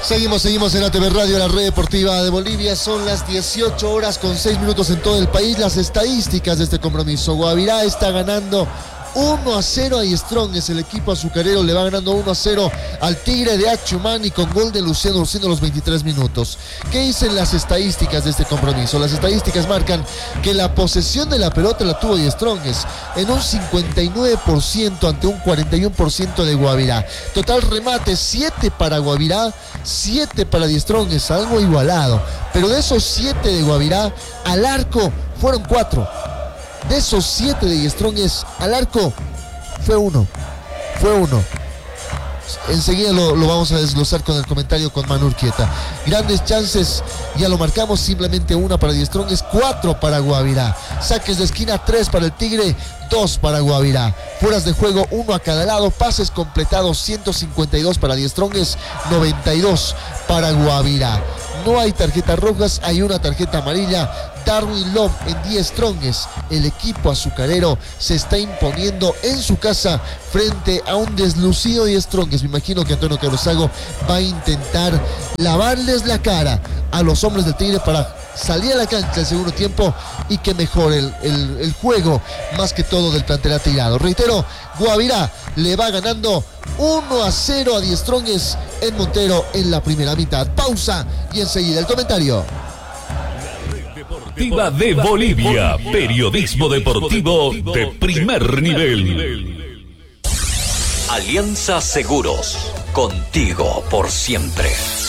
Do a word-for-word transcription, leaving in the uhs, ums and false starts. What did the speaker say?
Seguimos, seguimos en A T V Radio, la red deportiva de Bolivia. Son las dieciocho horas con seis minutos en todo el país. Las estadísticas de este compromiso. Guavirá está ganando uno a cero a Strongest. El equipo azucarero le va ganando uno a cero al Tigre de Achumani con gol de Luciano Urcino a los veintitrés minutos. ¿Qué dicen las estadísticas de este compromiso? Las estadísticas marcan que la posesión de la pelota la tuvo Strongest en un cincuenta y nueve por ciento ante un cuarenta y uno por ciento de Guavirá. Total remate, siete para Guavirá, siete para Strongest, algo igualado. Pero de esos siete de Guavirá, al arco fueron cuatro. De esos siete de Strongest, al arco fue uno. Fue uno. Enseguida lo, lo vamos a desglosar con el comentario con Manu Urquieta. Grandes chances, ya lo marcamos, simplemente una para Die Strongest, cuatro para Guavirá. Saques de esquina, tres para el Tigre, dos para Guavirá. Fueras de juego, uno a cada lado. Pases completados, ciento cincuenta y dos para Die Strongest, noventa y dos para Guavirá. No hay tarjetas rojas, hay una tarjeta amarilla. Darwin Love en Die Strongest. El equipo azucarero se está imponiendo en su casa frente a un deslucido Die Strongest. Me imagino que Antonio Carlos va a intentar lavarles la cara a los hombres del Tigre para salir a la cancha el segundo tiempo y que mejore el, el, el juego, más que todo del plantel atirado. Reitero, Guavirá le va ganando uno a cero a Die Strongest en Montero en la primera mitad. Pausa y enseguida el comentario. Deportiva de Bolivia, periodismo deportivo de primer nivel. Alianza Seguros, contigo por siempre.